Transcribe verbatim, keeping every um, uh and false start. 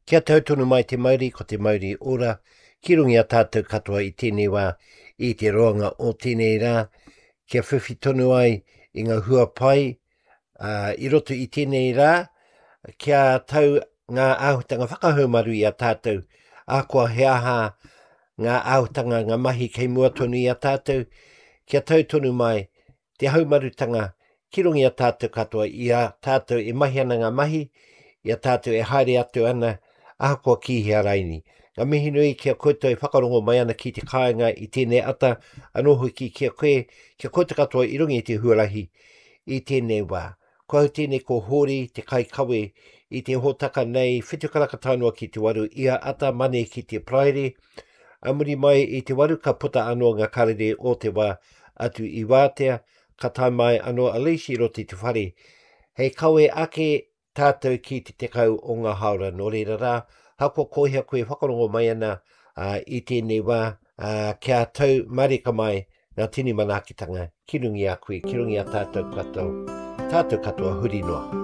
Kia tautunu mai te mauri ko te mauri ora, ki rungi a tātou katoa i tēnei wā i te roanga o tēnei rā, kia whiwhi tonu ai i ngā hua pai, uh, i roto i tēnei rā, kia tau ngā āhutanga whakahaumaru i a tātou, a kua he aha ngā āhutanga ngā mahi kei mua tonu i a tātou, kia tau tonu mai te haumarutanga ki rungi a tātou katoa i a tātou e mahi ana ngā mahi, i a tātou e haere atu ana, aha kua kihia raini. Ngā mihi nui kia koutou e whakarongo mai ana ki te kāinga i tēnei ata, anoho ki kia koe, kia koutou katoa i rungi i te huarahi i tēnei wā. Ko hau tēnei ko hori, te kai kawe, i te hōtaka nei, whitu karaka tānoa ki te waru, ia ata mane ki te praere, amuri mai i te waru ka puta anō ngā karere o te wā atu i wātea, ka tai mai anō alisi roti te whare. Hei kawe ake tātou ki te tekau o ngā haura no reira rā, hako kohia koe whakarongo mai ana uh, i tēnei wā, uh, kia tau marika mai ngā tini manakitanga, ki rungi a koe, ki rungi a tātou katoa, tātou katoa huri noa.